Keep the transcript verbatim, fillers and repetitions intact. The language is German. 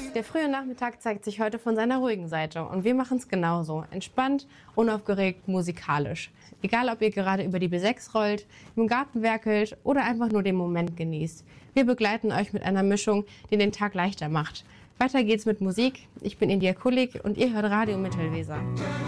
Der frühe Nachmittag zeigt sich heute von seiner ruhigen Seite und wir machen es genauso. Entspannt, unaufgeregt, musikalisch. Egal, ob ihr gerade über die B sechs rollt, im Garten werkelt oder einfach nur den Moment genießt. Wir begleiten euch mit einer Mischung, die den Tag leichter macht. Weiter geht's mit Musik. Ich bin India Kulik und ihr hört Radio Mittelweser.